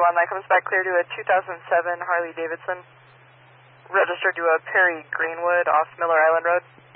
331, that comes back clear to a 2007 Harley Davidson, registered to a Perry Greenwood off Miller Island Road.